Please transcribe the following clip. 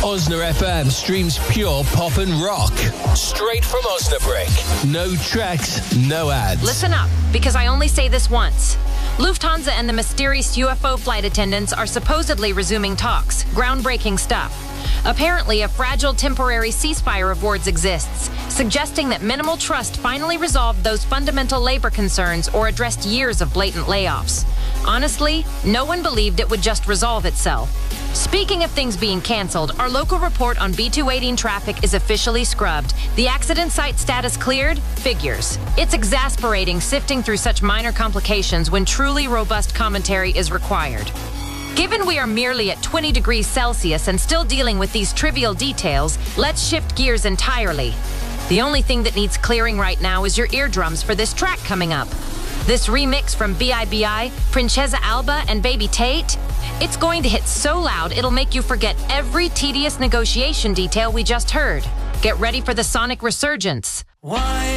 Osna FM streams pure pop and rock. Straight from Osnabrück. No tracks, no ads. Listen up, because I only say this once. Lufthansa and the mysterious UFO flight attendants are supposedly resuming talks. Groundbreaking stuff. Apparently, a fragile temporary ceasefire of words exists, suggesting that minimal trust finally resolved those fundamental labor concerns or addressed years of blatant layoffs. Honestly, no one believed it would just resolve itself. Speaking of things being canceled, our local report on B218 traffic is officially scrubbed. The accident site status cleared? Figures. It's exasperating sifting through such minor complications when truly robust commentary is required. Given we are merely at 20 degrees Celsius and still dealing with these trivial details, let's shift gears entirely. The only thing that needs clearing right now is your eardrums for this track coming up. This remix from B.I.B.I., Princesa Alba, and Baby Tate, it's going to hit so loud it'll make you forget every tedious negotiation detail we just heard. Get ready for the sonic resurgence. Why